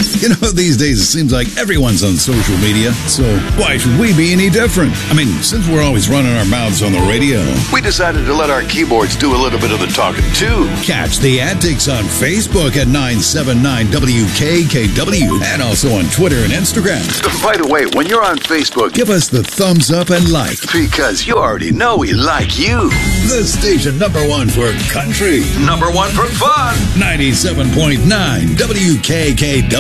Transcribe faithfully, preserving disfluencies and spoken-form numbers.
You know, these days it seems like everyone's on social media, so why should we be any different? I mean, since we're always running our mouths on the radio, we decided to let our keyboards do a little bit of the talking, too. Catch the antics on Facebook at nine seven nine W K K W and also on Twitter and Instagram. By the way, when you're on Facebook, give us the thumbs up and like. Because you already know we like you. The station number one for country. Number one for fun. ninety-seven point nine W K K W.